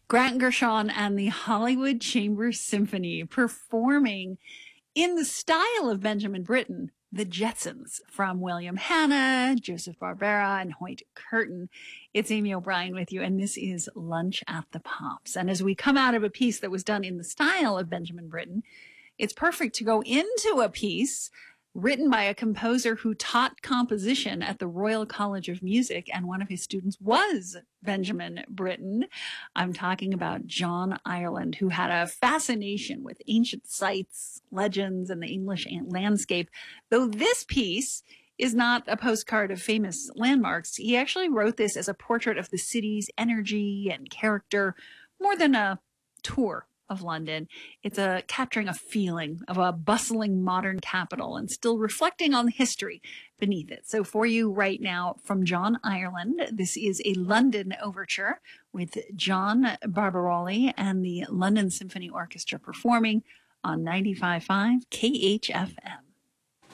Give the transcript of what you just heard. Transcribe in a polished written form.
Grant Gershon and the Hollywood Chamber Symphony performing in the style of Benjamin Britten, the Jetsons from William Hanna, Joseph Barbera, and Hoyt Curtin. It's Amy O'Brien with you, and this is Lunch at the Pops. And as we come out of a piece that was done in the style of Benjamin Britten, it's perfect to go into a piece written by a composer who taught composition at the Royal College of Music, and one of his students was Benjamin Britten. I'm talking about John Ireland, who had a fascination with ancient sites, legends, and the English landscape. Though this piece is not a postcard of famous landmarks, he actually wrote this as a portrait of the city's energy and character, more than a tour of London. It's capturing a feeling of a bustling modern capital and still reflecting on the history beneath it. So for you right now from John Ireland, this is a London overture with John Barbaroli and the London Symphony Orchestra performing on 95.5 KHFM.